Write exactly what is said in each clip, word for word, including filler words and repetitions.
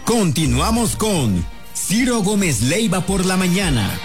Continuamos con Ciro Gómez Leiva por la mañana.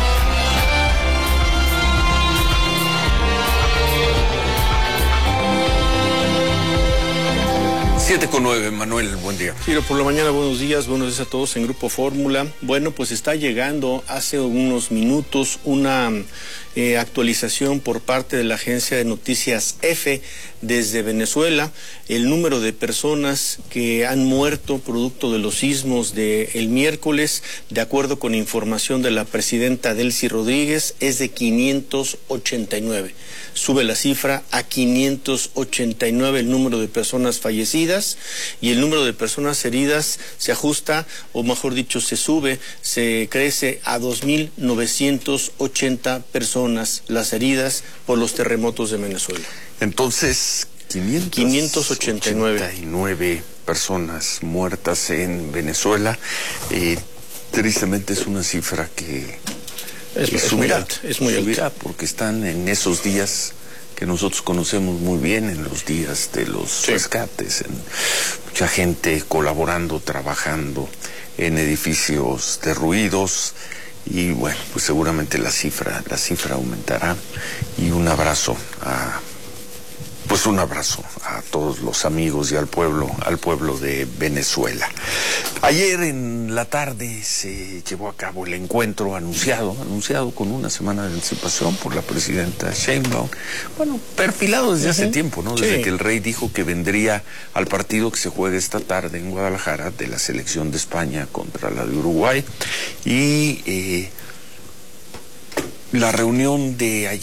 siete con nueve, Manuel, buen día. Ciro, por la mañana, buenos días, buenos días a todos en Grupo Fórmula. Bueno, pues está llegando hace unos minutos una eh, actualización por parte de la agencia de noticias EFE desde Venezuela. El número de personas que han muerto producto de los sismos del miércoles, de acuerdo con información de la presidenta Delcy Rodríguez, es de quinientos ochenta y nueve. Sube la cifra a quinientos ochenta y nueve el número de personas fallecidas, y el número de personas heridas se ajusta, o mejor dicho, se sube, se crece a dos mil novecientas ochenta personas las heridas por los terremotos de Venezuela. Entonces, quinientos ochenta y nueve personas muertas en Venezuela. Eh, tristemente es una cifra que es, que es subirá, muy alta, es muy subirá alta. porque están en esos días que nosotros conocemos muy bien, en los días de los sí. rescates, en mucha gente colaborando, trabajando en edificios derruidos, y bueno, pues seguramente la cifra, la cifra aumentará. Y un abrazo a Pues un abrazo a todos los amigos y al pueblo, al pueblo de Venezuela. Ayer en la tarde se llevó a cabo el encuentro anunciado, anunciado con una semana de anticipación por la presidenta Sheinbaum. Bueno, perfilado desde uh-huh. hace tiempo, ¿no? Desde sí. que el rey dijo que vendría al partido que se juega esta tarde en Guadalajara de la selección de España contra la de Uruguay. Y eh, la reunión de ayer